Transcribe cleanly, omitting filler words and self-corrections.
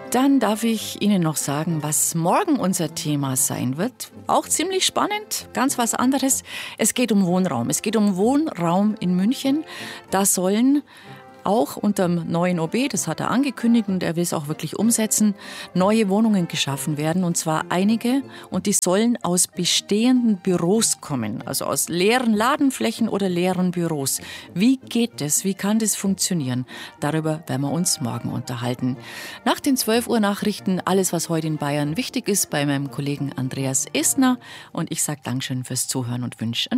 Dann darf ich Ihnen noch sagen, was morgen unser Thema sein wird. Auch ziemlich spannend, ganz was anderes. Es geht um Wohnraum. Es geht um Wohnraum in München. Da sollen auch unter dem neuen OB, das hat er angekündigt und er will es auch wirklich umsetzen, neue Wohnungen geschaffen werden. Und zwar einige. Und die sollen aus bestehenden Büros kommen. Also aus leeren Ladenflächen oder leeren Büros. Wie geht das? Wie kann das funktionieren? Darüber werden wir uns morgen unterhalten. Nach den 12 Uhr Nachrichten, alles, was heute in Bayern wichtig ist, bei meinem Kollegen Andreas Esner. Und ich sage Dankeschön fürs Zuhören und wünsche